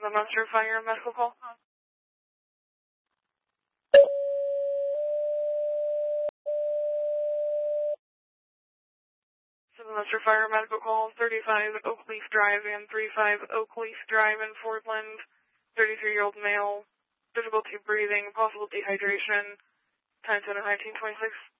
The Munster Fire medical call. The Munster Fire medical call, 35 Oakleaf Drive and 35 Oakleaf Drive in Fordland. 33-year-old male, difficulty breathing, possible dehydration. Time 1926.